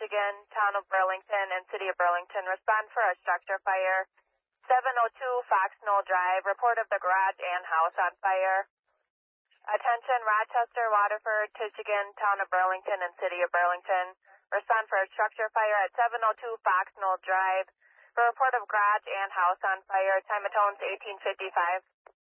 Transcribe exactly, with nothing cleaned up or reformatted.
Michigan, Town of Burlington, and City of Burlington. Respond for a structure fire. seven oh two Fox Knoll Drive. Report of the garage and house on fire. Attention Rochester, Waterford, Michigan, Town of Burlington, and City of Burlington. Respond for a structure fire at seven oh two Fox Knoll Drive. For report of garage and house on fire, time of tones eighteen fifty-five.